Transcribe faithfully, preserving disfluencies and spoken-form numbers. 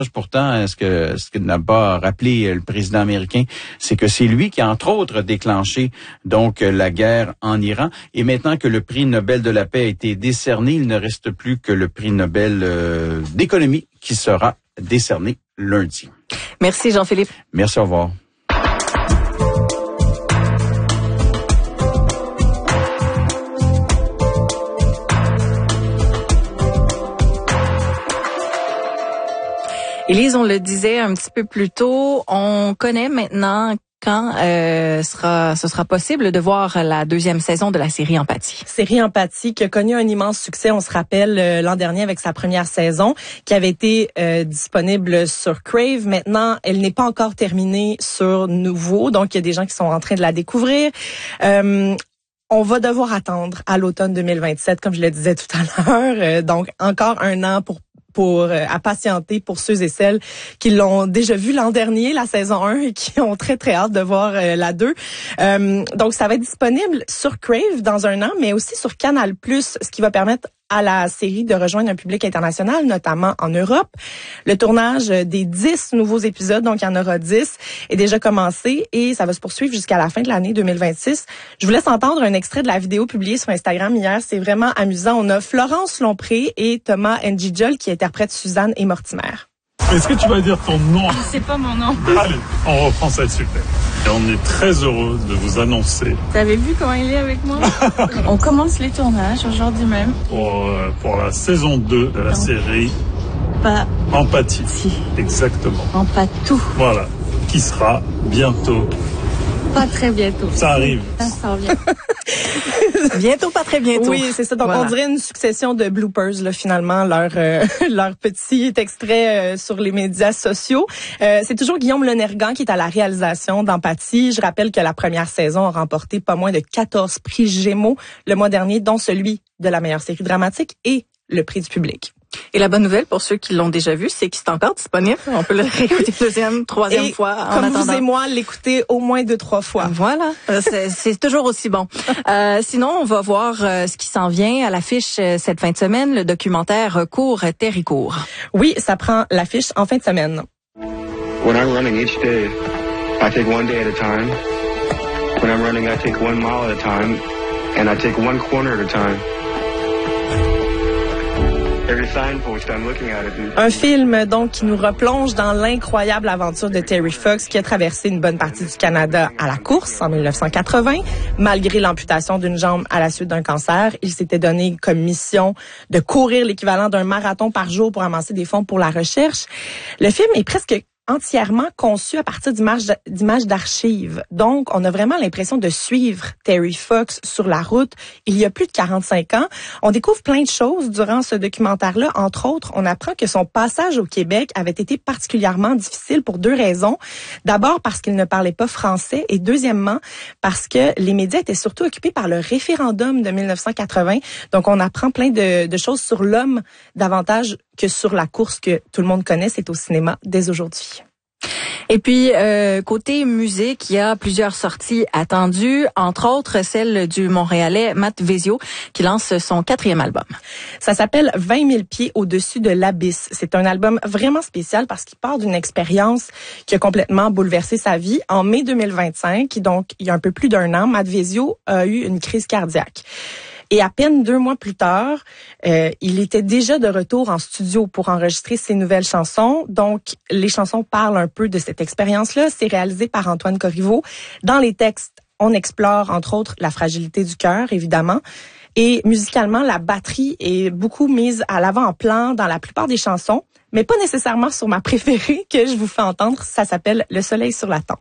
Pourtant, ce que ce que n'a pas rappelé le président américain, c'est que c'est lui qui a entre autres déclenché donc la guerre en Iran. Et maintenant que le prix Nobel de la paix a été décerné, il ne reste plus que le prix Nobel euh, d'économie qui sera décerné lundi. Merci Jean-Philippe. Merci, au revoir. Élise, on le disait un petit peu plus tôt, on connaît maintenant quand euh, sera, ce sera possible de voir la deuxième saison de la série Empathie. Série Empathie qui a connu un immense succès, on se rappelle, euh, l'an dernier avec sa première saison, qui avait été euh, disponible sur Crave. Maintenant, elle n'est pas encore terminée sur Nouveau, donc il y a des gens qui sont en train de la découvrir. Euh, On va devoir attendre à l'automne deux mille vingt-sept, comme je le disais tout à l'heure. Euh, donc, encore un an pour pour euh, à patienter pour ceux et celles qui l'ont déjà vu l'an dernier, la saison un, et qui ont très, très hâte de voir euh, la deux. Euh, donc, ça va être disponible sur Crave dans un an, mais aussi sur Canal plus, ce qui va permettre à la série de rejoindre un public international, notamment en Europe. Le tournage des dix nouveaux épisodes, donc il y en aura dix, est déjà commencé et ça va se poursuivre jusqu'à la fin de l'année deux mille vingt-six. Je vous laisse entendre un extrait de la vidéo publiée sur Instagram hier. C'est vraiment amusant. On a Florence Lompré et Thomas N'Djidjol qui interprètent Suzanne et Mortimer. Est-ce que tu vas dire ton nom? C'est pas mon nom. Allez, on reprend ça de suite. Et on est très heureux de vous annoncer. Vous avez vu comment il est avec moi? On commence les tournages aujourd'hui même. Pour, euh, pour la saison deux de la non. série Pas Empathie. Si. Exactement. Empathie. Voilà. Qui sera bientôt. Pas très bientôt. Ça arrive. Ça s'en vient. Bientôt, pas très bientôt. Oui, c'est ça. Donc, voilà. On dirait une succession de bloopers, là, finalement, leur euh, leur petit extrait euh, sur les médias sociaux. Euh, c'est toujours Guillaume Lenergan qui est à la réalisation d'Empathie. Je rappelle que la première saison a remporté pas moins de quatorze prix Gémeaux le mois dernier, dont celui de la meilleure série dramatique et le prix du public. Et la bonne nouvelle pour ceux qui l'ont déjà vu, c'est qu'il est encore disponible. On peut le réécouter deuxième, troisième et fois en comme attendant. Vous et moi, l'écouter au moins deux, trois fois. Voilà, c'est, c'est toujours aussi bon. Euh, sinon, on va voir euh, ce qui s'en vient à l'affiche euh, cette fin de semaine, le documentaire Cours Terricourt. Oui, ça prend l'affiche en fin de semaine. When I'm running each day, I take one day at a time. When I'm running, I take one mile at a time, and I take one corner at a time. Un film donc qui nous replonge dans l'incroyable aventure de Terry Fox qui a traversé une bonne partie du Canada à la course en dix-neuf cent quatre-vingts. Malgré l'amputation d'une jambe à la suite d'un cancer, il s'était donné comme mission de courir l'équivalent d'un marathon par jour pour amasser des fonds pour la recherche. Le film est presque entièrement conçu à partir d'images d'images d'archives. Donc, on a vraiment l'impression de suivre Terry Fox sur la route il y a plus de quarante-cinq ans. On découvre plein de choses durant ce documentaire-là. Entre autres, on apprend que son passage au Québec avait été particulièrement difficile pour deux raisons. D'abord, parce qu'il ne parlait pas français et deuxièmement, parce que les médias étaient surtout occupés par le référendum de dix-neuf cent quatre-vingts. Donc, on apprend plein de, de choses sur l'homme davantage que sur la course que tout le monde connaît. C'est au cinéma dès aujourd'hui. Et puis, euh, côté musique, il y a plusieurs sorties attendues, entre autres celle du Montréalais Matt Vezio, qui lance son quatrième album. Ça s'appelle vingt mille pieds au-dessus de l'abysse. C'est un album vraiment spécial parce qu'il part d'une expérience qui a complètement bouleversé sa vie. En mai deux mille vingt-cinq, donc il y a un peu plus d'un an, Matt Vezio a eu une crise cardiaque. Et à peine deux mois plus tard, euh, il était déjà de retour en studio pour enregistrer ses nouvelles chansons. Donc, les chansons parlent un peu de cette expérience-là. C'est réalisé par Antoine Corriveau. Dans les textes, on explore, entre autres, la fragilité du cœur, évidemment. Et musicalement, la batterie est beaucoup mise à l'avant-plan dans la plupart des chansons, mais pas nécessairement sur ma préférée que je vous fais entendre. Ça s'appelle « Le soleil sur la tempe ».